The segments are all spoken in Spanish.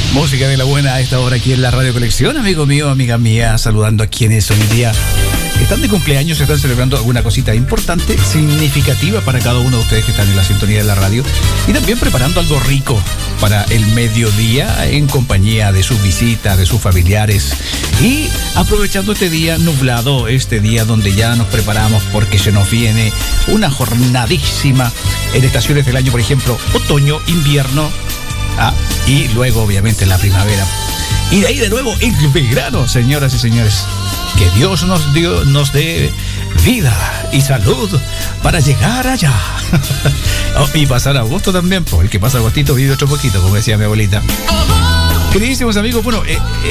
Música de la buena a esta hora aquí en la Radio Conexión, amigo mío, amiga mía, saludando a quienes hoy día están de cumpleaños, están celebrando alguna cosita importante, significativa para cada uno de ustedes que están en la sintonía de la radio, y también preparando algo rico para el mediodía en compañía de sus visitas, de sus familiares, y aprovechando este día nublado, este día donde ya nos preparamos porque se nos viene una jornadísima en estaciones del año, por ejemplo, otoño, invierno, y luego obviamente la primavera. Y de ahí de nuevo el verano, señoras y señores. Que Dios nos dé vida y salud para llegar allá. Y pasar agosto también, porque el que pasa agostito vive otro poquito, como decía mi abuelita. Queridísimos amigos, bueno,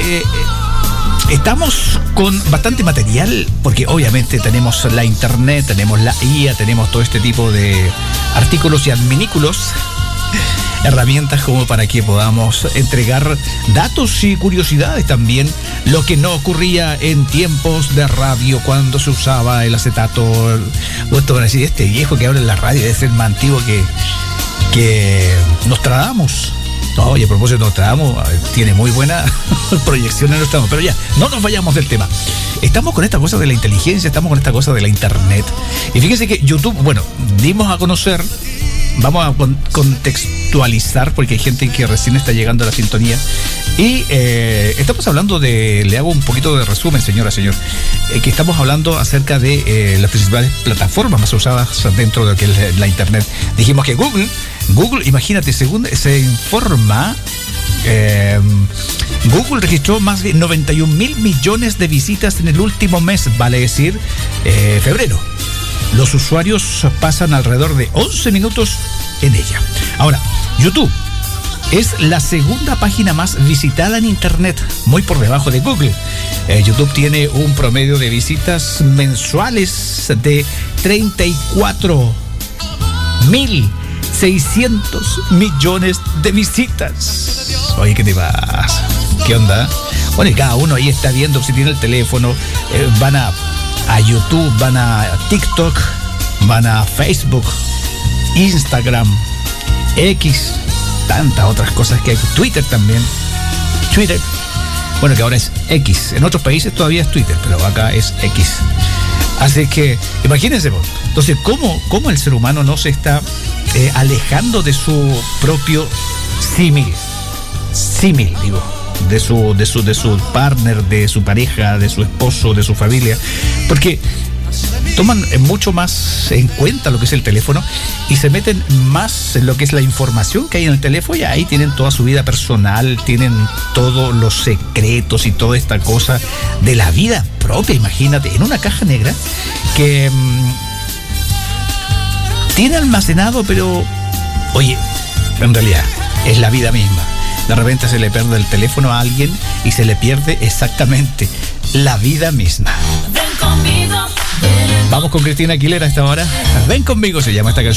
estamos con bastante material, porque obviamente tenemos la internet, tenemos la IA, tenemos todo este tipo de artículos y adminículos, herramientas como para que podamos entregar datos y curiosidades también, lo que no ocurría en tiempos de radio cuando se usaba el acetato. Esto van a decir, este viejo que habla en la radio debe ser más antiguo que Nostradamus. Oye, a propósito de Nostradamus, tiene muy buena proyección en Nostradamus, pero ya, no nos vayamos del tema. Estamos con esta cosa de la inteligencia, estamos con esta cosa de la internet. Y fíjense que YouTube, bueno, dimos a conocer, vamos a contextualizar porque hay gente que recién está llegando a la sintonía y estamos hablando de, le hago un poquito de resumen, señora, señor, que estamos hablando acerca de las principales plataformas más usadas dentro de lo que es la internet. Dijimos que Google, imagínate, según se informa, Google registró más de 91.000 millones de visitas en el último mes, vale decir, febrero. Los usuarios pasan alrededor de 11 minutos en ella. Ahora, YouTube es la segunda página más visitada en internet, muy por debajo de Google. YouTube tiene un promedio de visitas mensuales de 34.600 millones de visitas. Oye, ¿qué te pasa? ¿Qué onda? Bueno, y cada uno ahí está viendo si tiene el teléfono, van a YouTube, van a TikTok, van a Facebook, Instagram, X, tantas otras cosas que hay, Twitter también, bueno, que ahora es X, en otros países todavía es Twitter, pero acá es X. Así que, imagínense, entonces, ¿cómo el ser humano no se está alejando de su propio símil, digo, de su partner, de su pareja, de su esposo, de su familia, porque toman mucho más en cuenta lo que es el teléfono y se meten más en lo que es la información que hay en el teléfono, y ahí tienen toda su vida personal, tienen todos los secretos y toda esta cosa de la vida propia, imagínate, en una caja negra que tiene almacenado, pero oye, en realidad es la vida misma. De repente se le pierde el teléfono a alguien y se le pierde exactamente la vida misma. Ven conmigo. Vamos con Cristina Aguilera a esta hora. Ven conmigo, se llama esta canción.